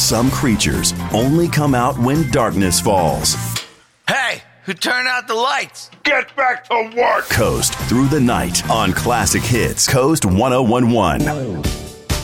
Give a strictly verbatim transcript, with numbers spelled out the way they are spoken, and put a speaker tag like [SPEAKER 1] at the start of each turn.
[SPEAKER 1] some creatures only come out when darkness falls.
[SPEAKER 2] Hey, who turned out the lights?
[SPEAKER 3] Get back to work!
[SPEAKER 1] Coast through the night on Classic Hits, Coast one oh one one.